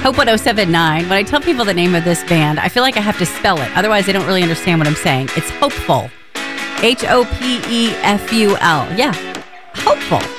Hope 1079. When I tell people the name of this band, I feel like I have to spell it. Otherwise, they don't really understand what I'm saying. It's Hopeful. Hopeful. Yeah, Hopeful.